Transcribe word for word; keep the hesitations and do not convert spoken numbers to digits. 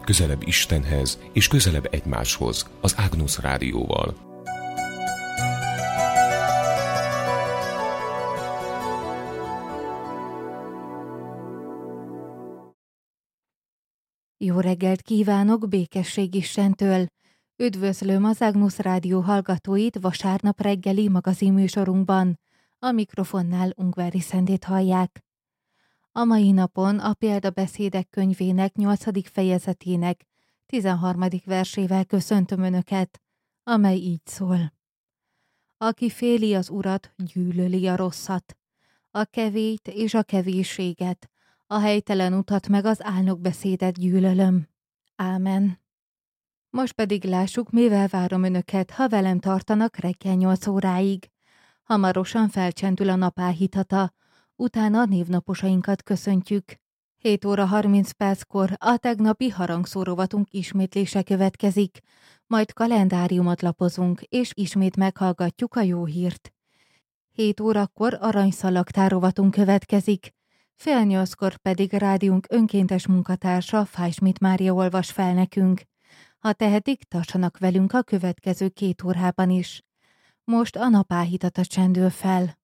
Közelebb Istenhez és közelebb egymáshoz az Agnus Rádióval. Jó reggelt kívánok békesség Istentől! Üdvözlöm az Agnus Rádió hallgatóit vasárnap reggeli magazinműsorunkban. A mikrofonnál Ungvári Szendét hallják. A mai napon a Példabeszédek könyvének nyolcadik fejezetének tizenharmadik versével köszöntöm Önöket, amely így szól. Aki féli az Urat, gyűlöli a rosszat, a kevélyt és a kevésséget, a helytelen utat meg az álnokbeszédet gyűlölöm. Ámen. Most pedig lássuk, mivel várom Önöket, ha velem tartanak reggel nyolc óráig. Hamarosan felcsendül a nap áhítata, utána a névnaposainkat köszöntjük. hét óra harminc perckor a tegnapi harangszórovatunk ismétlése következik, majd kalendáriumot lapozunk, és ismét meghallgatjuk a jó hírt. hét órakor aranyszalagtárovatunk következik, fél nyolckor pedig rádiónk önkéntes munkatársa Fájsmit Mária olvas fel nekünk. Ha tehetik, tartsanak velünk a következő két órában is. Most a nap áhítata csendül fel.